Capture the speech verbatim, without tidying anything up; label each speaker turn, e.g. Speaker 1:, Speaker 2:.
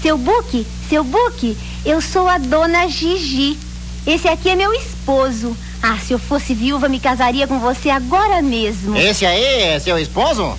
Speaker 1: Seu Buque, seu Buque, eu sou a dona Gigi. Esse aqui é meu esposo. Ah, se eu fosse viúva, me casaria com você agora mesmo.
Speaker 2: Esse aí é seu esposo?